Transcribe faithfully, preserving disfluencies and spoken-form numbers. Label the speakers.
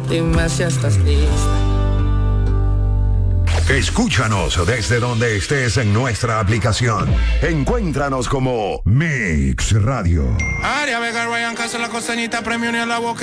Speaker 1: Dime si estás lista.
Speaker 2: Escúchanos desde donde estés en nuestra aplicación. Encuéntranos como Mix Radio.
Speaker 3: Aria Vega, Ryan Castro, la costeñita, premio ni a la boca.